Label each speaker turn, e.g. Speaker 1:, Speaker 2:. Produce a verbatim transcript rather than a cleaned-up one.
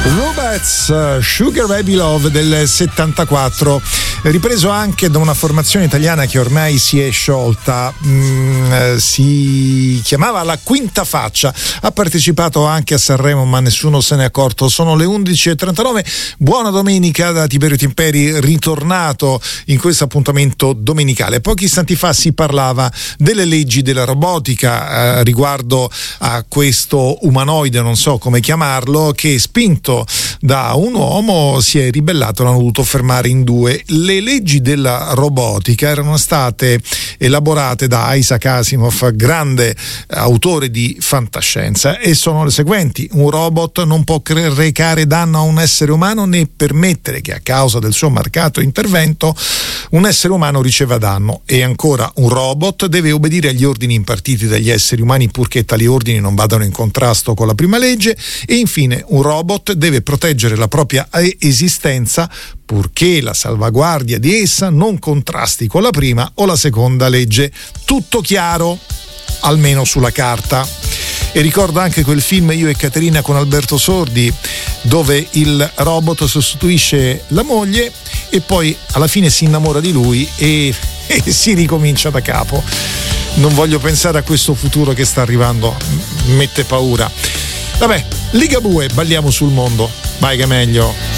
Speaker 1: Rubats, Sugar Baby Love del settantaquattro, ripreso anche da una formazione italiana che ormai si è sciolta, mm, si chiamava La Quinta Faccia, ha partecipato anche a Sanremo ma nessuno se ne è accorto. Sono le undici e trentanove, buona domenica da Tiberio Timperi, ritornato in questo appuntamento domenicale. Pochi istanti fa si parlava delle leggi della robotica eh, riguardo a questo umanoide, non so come chiamarlo, che spinto da un uomo si è ribellato, l'hanno dovuto fermare in due. Le leggi della robotica erano state elaborate da Isaac Asimov, grande autore di fantascienza, e sono le seguenti: un robot non può recare danno a un essere umano né permettere che a causa del suo marcato intervento un essere umano riceva danno. E ancora, un robot deve obbedire agli ordini impartiti dagli esseri umani purché tali ordini non vadano in contrasto con la prima legge. E infine, un robot deve proteggere la propria esistenza purché la salvaguardia di essa non contrasti con la prima o la seconda legge. Tutto chiaro, almeno sulla carta. E ricordo anche quel film Io e Caterina con Alberto Sordi, dove il robot sostituisce la moglie e poi alla fine si innamora di lui e, e si ricomincia da capo. Non voglio pensare a questo futuro che sta arrivando, mette paura. Vabbè, Ligabue, balliamo sul mondo, vai che è meglio.